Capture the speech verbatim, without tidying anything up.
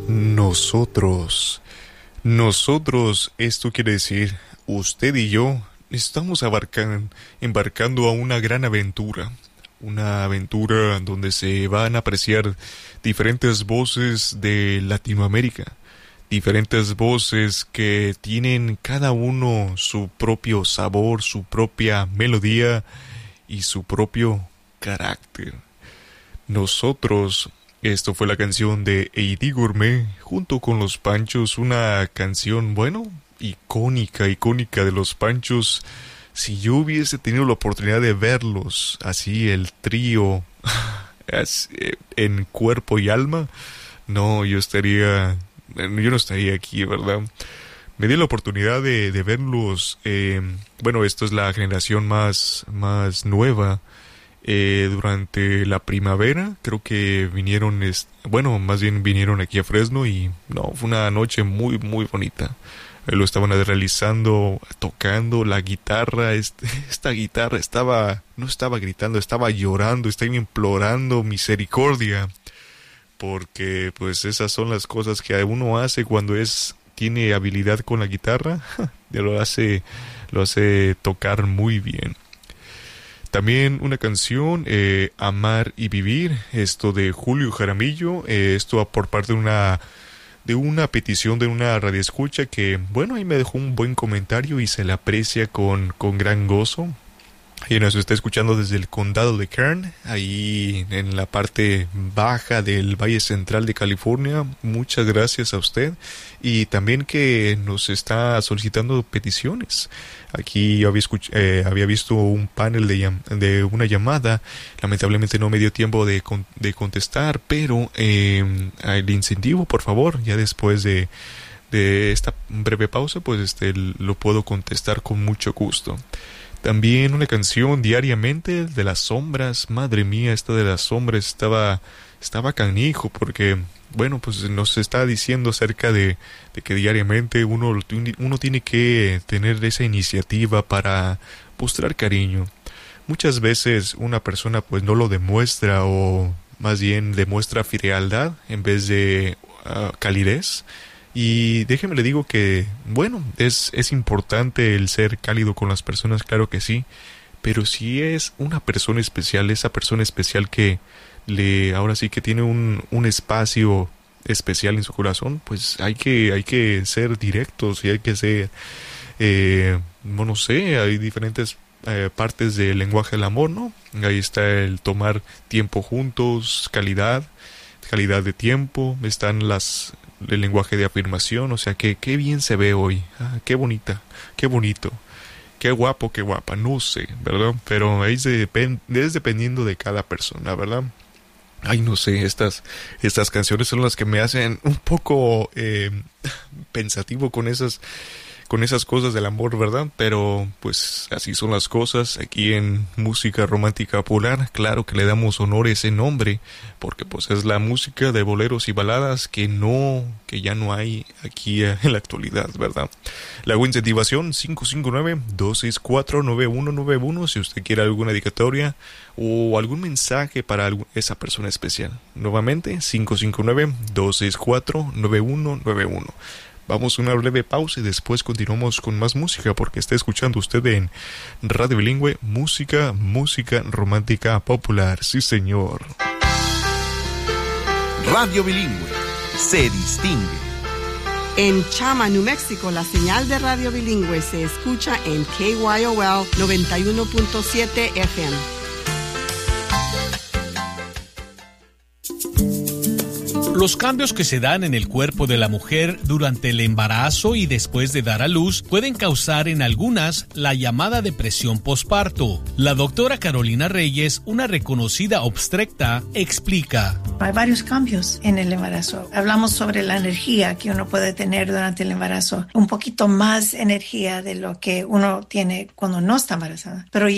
Nosotros. Nosotros, esto quiere decir, usted y yo, estamos abarcan, embarcando a una gran aventura. Una aventura donde se van a apreciar diferentes voces de Latinoamérica. Diferentes voces que tienen cada uno su propio sabor, su propia melodía y su propio carácter. Nosotros, esto fue la canción de Eddie Gourmet junto con Los Panchos, una canción, bueno, icónica, icónica de Los Panchos. Si yo hubiese tenido la oportunidad de verlos, así el trío, en cuerpo y alma, no, yo estaría, yo no estaría aquí, ¿verdad? Me di la oportunidad de, de verlos, eh, bueno, esto es la generación más, más nueva, eh, durante la primavera, creo que vinieron, est- bueno, más bien vinieron aquí a Fresno y no, fue una noche muy, muy bonita. Eh, Lo estaban realizando, tocando la guitarra, este, esta guitarra estaba, no estaba gritando, estaba llorando, estaba implorando misericordia, porque pues esas son las cosas que uno hace cuando es, tiene habilidad con la guitarra, ya lo hace, lo hace tocar muy bien. También una canción, eh, Amar y Vivir, esto de Julio Jaramillo, eh, esto por parte de una de una petición de una radioescucha que, bueno, ahí me dejó un buen comentario y se le aprecia con, con gran gozo. Y nos está escuchando desde el condado de Kern, ahí en la parte baja del Valle Central de California. Muchas gracias a usted. Y también que nos está solicitando peticiones. Aquí yo había, escuch- eh, había visto un panel de, llam- de una llamada. Lamentablemente no me dio tiempo de, con- de contestar, pero eh, el incentivo, por favor, ya después de, de esta breve pausa, pues este lo puedo contestar con mucho gusto. También una canción, Diariamente, de Las Sombras. Madre mía, esta de Las Sombras estaba, estaba canijo, porque, bueno, pues nos está diciendo acerca de, de que diariamente uno, uno tiene que tener esa iniciativa para mostrar cariño. Muchas veces una persona pues no lo demuestra, o más bien demuestra frialdad en vez de uh, calidez. Y déjeme le digo que, bueno, es, es importante el ser cálido con las personas, claro que sí, pero si es una persona especial, esa persona especial que le, ahora sí que tiene un, un espacio especial en su corazón, pues hay que, hay que ser directos y hay que ser, eh, no, no sé, hay diferentes eh, partes del lenguaje del amor, ¿no? Ahí está el tomar tiempo juntos, calidad, calidad de tiempo, están las el lenguaje de afirmación, o sea que qué bien se ve hoy, ah, qué bonita, qué bonito, qué guapo, qué guapa, no sé, ¿verdad? Pero ahí se depend, es dependiendo de cada persona, ¿verdad? Ay, no sé, estas, estas canciones son las que me hacen un poco eh, pensativo con esas, con esas cosas del amor, ¿verdad? Pero pues así son las cosas aquí en Música Romántica Popular. Claro que le damos honor a ese nombre, porque pues es la música de boleros y baladas que no, que ya no hay aquí eh, en la actualidad, ¿verdad? Le hago incentivación cinco cinco nueve, dos seis cuatro, nueve uno nueve uno si usted quiere alguna dedicatoria o algún mensaje para algún, esa persona especial. Nuevamente, cinco cinco nueve, dos seis cuatro, nueve uno nueve uno. Vamos a una breve pausa y después continuamos con más música, porque está escuchando usted en Radio Bilingüe, música, música romántica popular. Sí, señor. Radio Bilingüe se distingue. En Chama, New Mexico, la señal de Radio Bilingüe se escucha en K Y O L noventa y uno punto siete F M. Los cambios que se dan en el cuerpo de la mujer durante el embarazo y después de dar a luz pueden causar en algunas la llamada depresión posparto. La doctora Carolina Reyes, una reconocida obstetra, explica. Hay varios cambios en el embarazo. Hablamos sobre la energía que uno puede tener durante el embarazo, un poquito más energía de lo que uno tiene cuando no está embarazada. Pero